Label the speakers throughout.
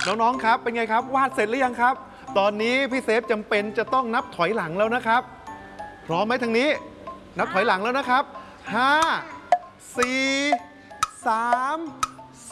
Speaker 1: น้องๆครับเป็นไงครับวาดเสร็จหรือยังครับตอนนี้พี่เซฟจำเป็นจะต้องนับถอยหลังแล้วนะครับพร้อมไหมทางนี้นับถอยหลังแล้วนะครับ5 4 3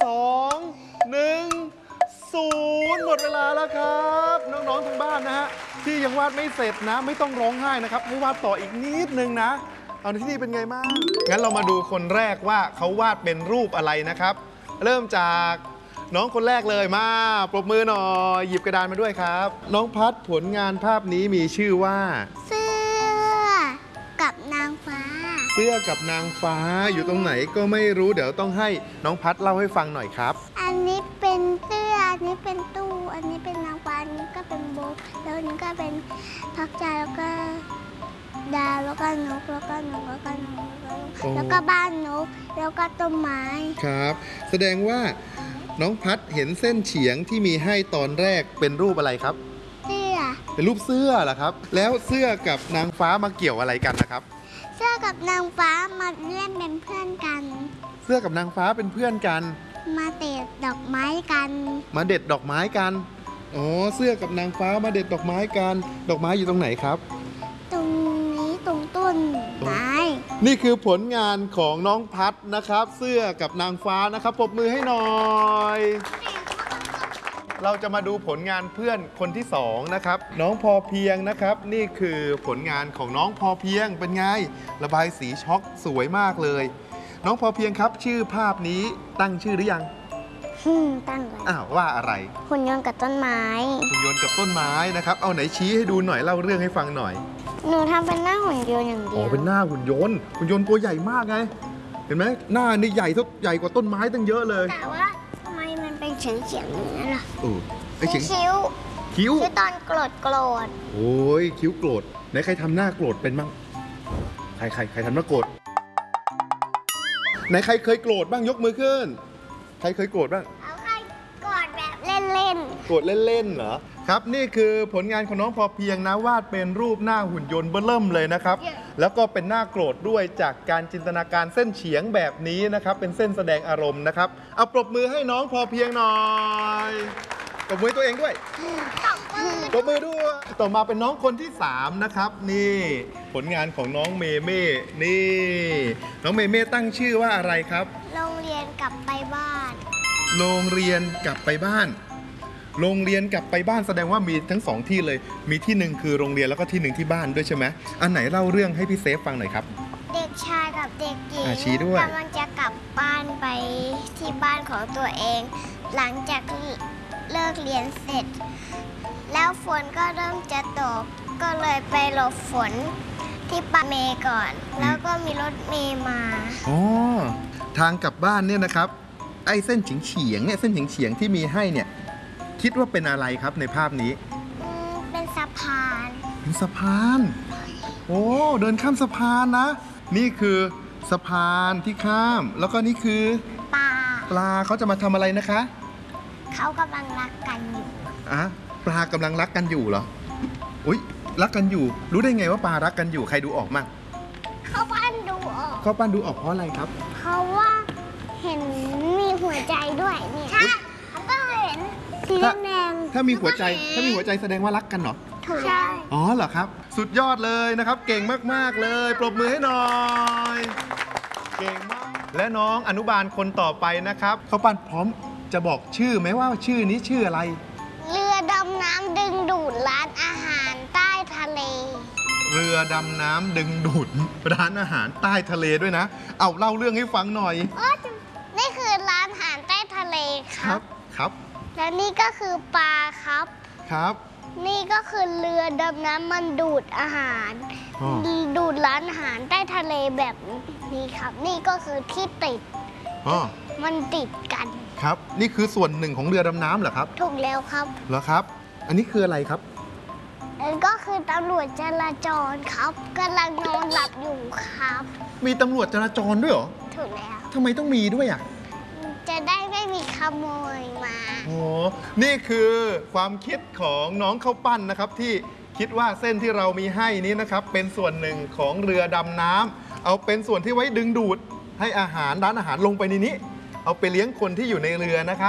Speaker 1: 2 1 0หมดเวลาแล้วครับน้องๆทางบ้านนะฮะที่ยังวาดไม่เสร็จนะไม่ต้องร้องไห้นะครับให้วาดต่ออีกนิดนึงนะเอาที่นี่เป็นไงบ้างงั้นเรามาดูคนแรกว่าเขาวาดเป็นรูปอะไรนะครับเริ่มจากน้องคนแรกเลยมาปรบมือหน่อยหยิบกระดานมาด้วยครับน้องพัดผลงานภาพนี้มีชื่อว่า
Speaker 2: เสื้อกับนางฟ้า
Speaker 1: เสื้อกับนางฟ้าอยู่ตรงไหนก็ไม่รู้เดี๋ยวต้องให้น้องพัดเล่าให้ฟังหน่อยครับ
Speaker 2: อันนี้เป็นเสื้ออันนี้เป็นตู้อันนี้เป็นนางฟ้าอันนี้ก็เป็นโบแล้วอันนี้ก็เป็นพักใจแล้วก็ดาวแล้วก็นกแล้วก็นกแล้วก็นกแล้วก็บ้านนกแล้วก็ต้นไม้
Speaker 1: ครับแสดงว่าน้องพัดเห็นเส้นเฉียงที่มีให้ตอนแรกเป็นรูปอะไรครับ
Speaker 2: เสื้อ
Speaker 1: เป็นรูปเสื้อเหรอครับแล้วเสื้อกับนางฟ้ามาเกี่ยวอะไรกันนะครับ
Speaker 2: เสื้อกับนางฟ้ามาเล่นเป็นเพื่อนกัน
Speaker 1: เสื้อกับนางฟ้าเป็นเพื่อนกัน
Speaker 2: มาเด็ดดอกไม้กัน
Speaker 1: มาเด็ดดอกไม้กันอ๋อเสื้อกับนางฟ้ามาเด็ดดอกไม้กันดอกไม้อยู่ตรงไหนครับ
Speaker 2: ตรงนี้ตรงต้นไม้
Speaker 1: นี่คือผลงานของน้องพัดนะครับเสื้อกับนางฟ้านะครับปรบมือให้หน่อยเราจะมาดูผลงานเพื่อนคนที่2นะครับน้องพอเพียงนะครับนี่คือผลงานของน้องพอเพียงเป็นไงระบายสีช็อกสวยมากเลยน้องพอเพียงครับชื่อภาพนี้ตั้งชื่อหรือยัง
Speaker 2: ตั้งเลย
Speaker 1: ว่าอะไร
Speaker 2: หุ่นยนต์กับต้นไม้
Speaker 1: หุ่นยนต์กับต้นไม้นะครับเอาไหนชี้ให้ดูหน่อยเล่าเรื่องให้ฟังหน่อย
Speaker 2: หนูทำเป็นหน้าหุ่นยนต์อย่างเดียว
Speaker 1: เป็นหน้าหุ่นยนต์ตัวใหญ่มากไงเห็นไหมหน้านี่ใหญ่กว่าต้นไม้ตั้งเยอะเลย
Speaker 2: แต่ว่าทำไมมันเป็นเฉียงอย่างนั้นล่ะ
Speaker 1: คิ้ว
Speaker 2: ตอนโกรธ
Speaker 1: โอ้ยคิ้วโกรธไหนใครทำหน้าโกรธเป็นบ้างใครทำหน้าโกรธไหนใครเคยโกรธบ้างยกมือขึ้นใครเคยโกรธบ้าง
Speaker 2: เอาใครโกรธแบบเล่น
Speaker 1: โกรธเล่นเหรอครับนี่คือผลงานของน้องพอเพียงนะวาดเป็นรูปหน้าหุ่นยนต์เบิ่มเลยนะครับแล้วก็เป็นหน้าโกรธด้วยจากการจินตนาการเส้นเฉียงแบบนี้นะครับเป็นเส้นแสดงอารมณ์นะครับเอาปรบมือให้น้องพอเพียงหน่อยปรบมือตัวเองด้วยปรบมือด้วยต่อมาเป็นน้องคนที่3นะครับนี่ผลงานของน้องเมเม่นี่น้องเมเม่ตั้งชื่อว่าอะไรครับ
Speaker 2: โรงเรียนกลับไปบ้าน
Speaker 1: โรงเรียนกลับไปบ้านโรงเรียนกลับไปบ้านแสดงว่ามีทั้ง2ที่เลยมีที่หนึ่งคือโรงเรียนแล้วก็ที่หนึ่งที่บ้านด้วยใช่ไหมอันไหนเล่าเรื่องให้พี่เซฟฟังหน่อยครับ
Speaker 2: เด็กชายกับเด็กหญิง
Speaker 1: ชี้ด้วย
Speaker 2: กำลังจะกลับบ้านไปที่บ้านของตัวเองหลังจากเลิกเรียนเสร็จแล้วฝนก็เริ่มจะตกก็เลยไปหลบฝนที่ปั๊มเมย์ก่อนแล้วก็มีรถเมย์มา
Speaker 1: ทางกลับบ้านเนี่ยนะครับไอ้เส้นเฉียงเนี่ยเส้นเฉียงที่มีให้เนี่ยคิดว่าเป็นอะไรครับในภาพนี้
Speaker 2: เป็นสะพ
Speaker 1: านโอ้เดินข้ามสะพานนะนี่คือสะพานที่ข้ามแล้วก็นี่คือปลาเขาจะมาทำอะไรนะคะ
Speaker 2: เขากำลังรักกันอยู่
Speaker 1: ปลากำลังรักกันอยู่เหรออุ๊ยรักกันอยู่รู้ได้ไงว่าปลารักกันอยู่ใครดูออกมั่ง
Speaker 2: เขาปั้นดูออก
Speaker 1: เพราะอะไรครับ
Speaker 2: เพราะว่าเห็นมีหัวใจด้วยนี่ใช่ก็เห็นสีแดง
Speaker 1: ถ้ามีหัวใจแสดงว่ารักกันเหรอ
Speaker 2: ใช่
Speaker 1: เหรอครับสุดยอดเลยนะครับเก่งมากๆเลยปรบมือให้หน่อยเก่งมากและน้องอนุบาลคนต่อไปนะครับเขาปั้นพร้อมจะบอกชื่อไหมว่าชื่อนี้ชื่ออะไร
Speaker 2: เรือดำน้ำดึงดูดร้านอาหารใต้ทะเล
Speaker 1: เรือดำน้ำดึงดูดร้านอาหารใต้ทะเลด้วยนะเอาเล่าเรื่องให้ฟังหน่อย
Speaker 2: นี่คือร้านอาหารใต้ทะเล
Speaker 1: ครับ
Speaker 2: และนี่ก็คือปลา
Speaker 1: ครับ
Speaker 2: นี่ก็คือเรือดำน้ำมันดูดอาหารดูดร้านอาหารใต้ทะเลแบบนี้ครับนี่ก็คือที่ติดมันติดกัน
Speaker 1: ครับนี่คือส่วนหนึ่งของเรือดำน้ำเหรอครับ
Speaker 2: ถูกแล้วครับ
Speaker 1: เหรอครับอันนี้คืออะไรครับ
Speaker 2: ก็คือตำรวจจราจรครับกำลังนอนหลับอยู่ครับ
Speaker 1: มีตำรวจจราจรด้วยเหรอ
Speaker 2: ถูกแล้ว
Speaker 1: ทำไมต้องมีด้วยอ่ะ
Speaker 2: จะได้ไม่มีขโมยมา
Speaker 1: นี่คือความคิดของน้องข้าวปั้นนะครับที่คิดว่าเส้นที่เรามีให้นี้นะครับเป็นส่วนหนึ่งของเรือดำน้ำเอาเป็นส่วนที่ไว้ดึงดูดให้อาหารร้านอาหารลงไปในนี้เอาไปเลี้ยงคนที่อยู่ในเรือนะครับ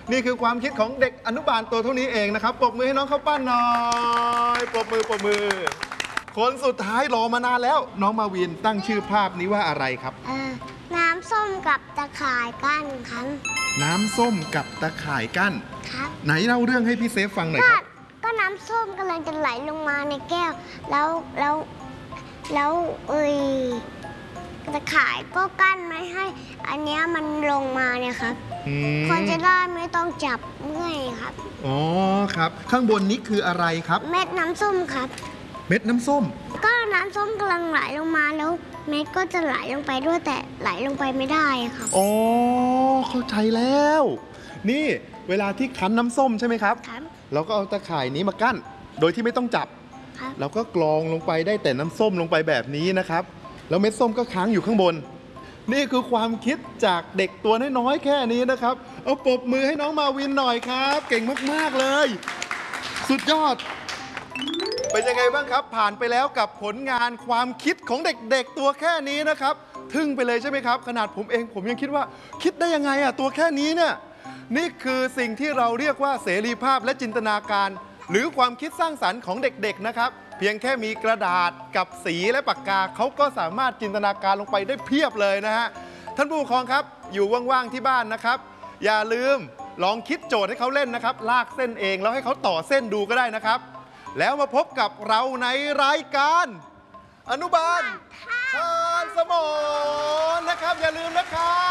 Speaker 1: นี่คือความคิดของเด็กอนุบาลตัวเท่านี้เองนะครับปรบมือให้น้องข้าวปั้นหน่อยปรบมือคนสุดท้ายรอมานานแล้วน้องมาวินตั้งชื่อภาพนี้ว่าอะไรครับ
Speaker 2: น้ำส้มกับตะข่ายกั้นครับ น้
Speaker 1: ำส้มกับตะข่ายกั้น
Speaker 2: ครับ
Speaker 1: ไหนเล่าเรื่องให้พี่เซฟฟังหน่อยครับ
Speaker 2: ก็น้ำส้มกำลังจะไหลลงมาในแก้ว แล้วตะข่ายก็กั้นไม่ให้ อันเนี้ยมันลงมาเนี่ยครับคนจะได้ไม่ต้องจับเมื่อยครับ
Speaker 1: อ๋อครับข้างบนนี้คืออะไรครับ
Speaker 2: เม็ดน้ำส้มครับ
Speaker 1: เม็ดน้ำส้ม
Speaker 2: ก็น้ำส้มกำลังไหลลงมาแล้วเม็ดก็จะไหลลงไปด้วยแต่ไหลลงไปไม่ได้ครับ
Speaker 1: อ๋อเข้าใจแล้ว นี่เวลาที่คั้นน้ำส้มใช่ไหมครับ
Speaker 2: ครับ
Speaker 1: เราก็เอาตะข่ายนี้มากั้นโดยที่ไม่ต้องจับเราก็กรองลงไปได้แต่น้ำส้มลงไปแบบนี้นะครับแล้วเม็ดส้มก็ค้างอยู่ข้างบนนี่คือความคิดจากเด็กตัวน้อยๆแค่นี้นะครับเอาปรบมือให้น้องมาวินหน่อยครับเก่งมากๆเลยสุดยอดเป็นยังไงบ้างครับผ่านไปแล้วกับผลงานความคิดของเด็กๆตัวแค่นี้นะครับทึ่งไปเลยใช่ไหมครับขนาดผมเองผมยังคิดว่าคิดได้ยังไงตัวแค่นี้เนี่ยนี่คือสิ่งที่เราเรียกว่าเสรีภาพและจินตนาการหรือความคิดสร้างสรรค์ของเด็กๆนะครับเพียงแค่มีกระดาษกับสีและปากกาเขาก็สามารถจินตนาการลงไปได้เพียบเลยนะฮะท่านผู้ปกครองครับอยู่ว่างๆที่บ้านนะครับอย่าลืมลองคิดโจทย์ให้เขาเล่นนะครับลากเส้นเองแล้วให้เขาต่อเส้นดูก็ได้นะครับแล้วมาพบกับเราในรายการอนุบาลชาญสมรนะครับอย่าลืมนะครับ